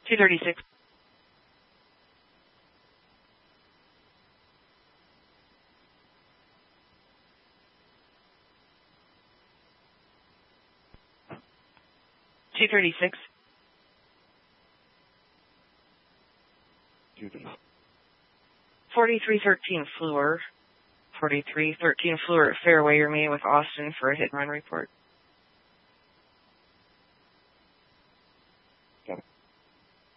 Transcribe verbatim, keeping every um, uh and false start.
two thirty-six. two thirty-six. forty-three thirteen Fleur. forty-three thirteen Fleur at Fairway. You're meeting with Austin for a hit and run report.